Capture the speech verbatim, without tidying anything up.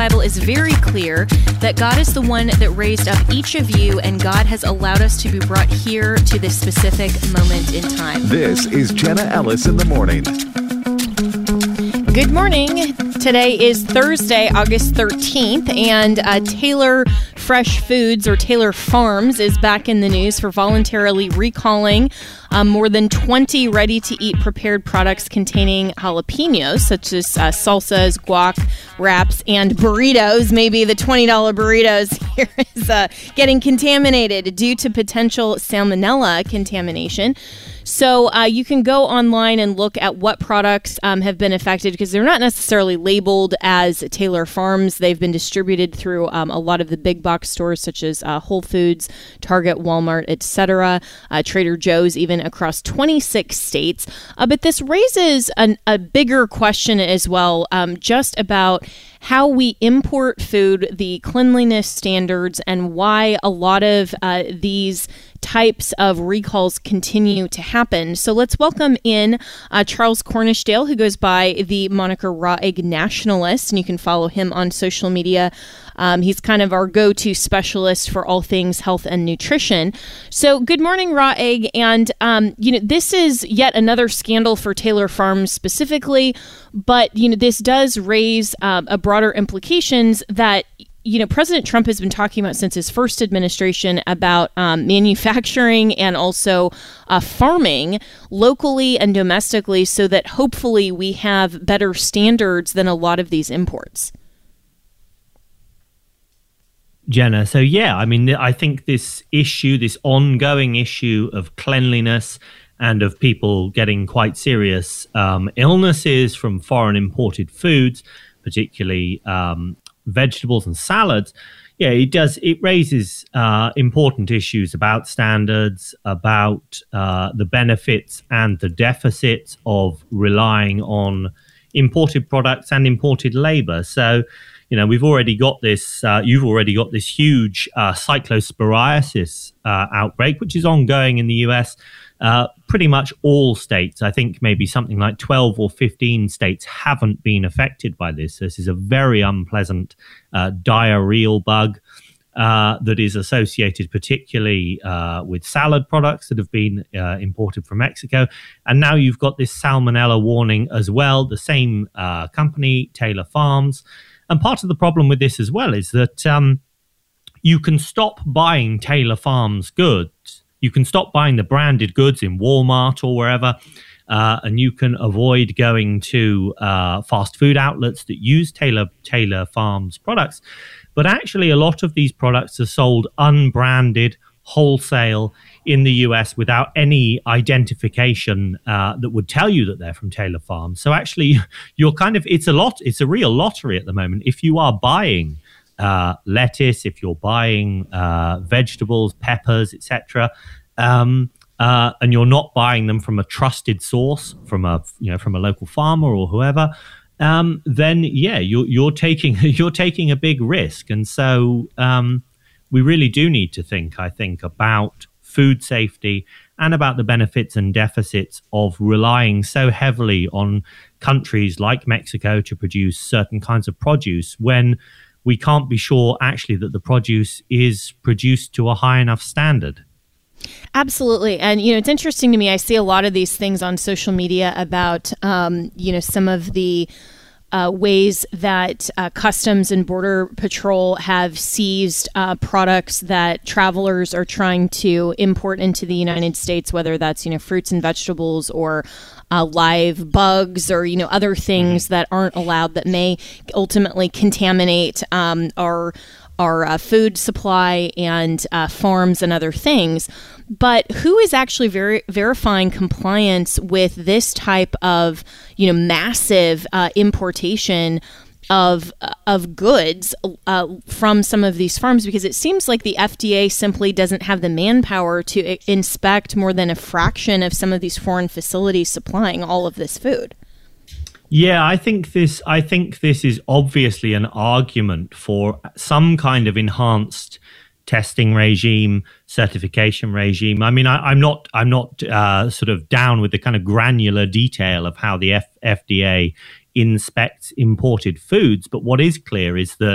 Bible is very clear that God is the one that raised up each of you, and God has allowed us to be brought here to this specific moment in time. This is Jenna Ellis in the Morning. Good morning. Today is Thursday, August thirteenth, and uh, Taylor Fresh Foods, or Taylor Farms, is back in the news for voluntarily recalling um, more than twenty ready-to-eat prepared products containing jalapenos, such as uh, salsas, guac, wraps, and burritos. Maybe the twenty dollars burritos here is uh, getting contaminated due to potential salmonella contamination. So uh, you can go online and look at what products um, have been affected, because they're not necessarily labeled as Taylor Farms. They've been distributed through um, a lot of the big box stores, such as uh, Whole Foods, Target, Walmart, et cetera, uh, Trader Joe's, even across twenty-six states. Uh, but this raises an, a bigger question as well, um, just about how we import food, the cleanliness standards, and why a lot of uh, these types of recalls continue to happen. So let's welcome in uh, Charles Cornishdale, who goes by the moniker Raw Egg Nationalist, and you can follow him on social media. Um, he's kind of our go-to specialist for all things health and nutrition. So good morning, Raw Egg. And, um, you know, this is yet another scandal for Taylor Farms specifically, but, you know, this does raise um, a broader implications that, you know, President Trump has been talking about since his first administration about um, manufacturing and also uh, farming locally and domestically, so that hopefully we have better standards than a lot of these imports. Jenna, so yeah, I mean, I think this issue, this ongoing issue of cleanliness and of people getting quite serious um, illnesses from foreign imported foods, particularly um, vegetables and salads, yeah, it does. It raises uh, important issues about standards, about uh, the benefits and the deficits of relying on imported products and imported labor. So, you know, we've already got this, uh, you've already got this huge uh, cyclosporiasis uh, outbreak, which is ongoing in the U S. Uh, pretty much all states, I think maybe something like twelve or fifteen states haven't been affected by this. This is a very unpleasant uh, diarrheal bug uh, that is associated particularly uh, with salad products that have been uh, imported from Mexico. And now you've got this salmonella warning as well, the same uh, company, Taylor Farms. And part of the problem with this as well is that um, you can stop buying Taylor Farms goods. You can stop buying the branded goods in Walmart or wherever, uh, and you can avoid going to uh, fast food outlets that use Taylor Taylor Farms products. But actually, a lot of these products are sold unbranded, wholesale in the U S without any identification uh, that would tell you that they're from Taylor Farms. So actually, you're kind of, it's a lot, it's a real lottery at the moment. If you are buying uh, lettuce, if you're buying uh, vegetables, peppers, et cetera, um, uh, and you're not buying them from a trusted source, from a, you know, from a local farmer or whoever, um, then yeah, you're, you're taking, you're taking a big risk. And so um, we really do need to think, I think, about food safety and about the benefits and deficits of relying so heavily on countries like Mexico to produce certain kinds of produce when we can't be sure actually that the produce is produced to a high enough standard. Absolutely. And, you know, it's interesting to me. I see a lot of these things on social media about, um, you know, some of the Uh, ways that uh, Customs and Border Patrol have seized uh, products that travelers are trying to import into the United States, whether that's, you know, fruits and vegetables or uh, live bugs or, you know, other things that aren't allowed that may ultimately contaminate um, our our uh, food supply and uh, farms and other things. But who is actually ver- verifying compliance with this type of, you know, massive uh, importation of uh, of goods uh, from some of these farms? Because it seems like the F D A simply doesn't have the manpower to I- inspect more than a fraction of some of these foreign facilities supplying all of this food. Yeah, I think this. I think this is obviously an argument for some kind of enhanced testing regime, certification regime. I mean, I, I'm not. I'm not uh, sort of down with the kind of granular detail of how the F- FDA inspects imported foods. But what is clear is that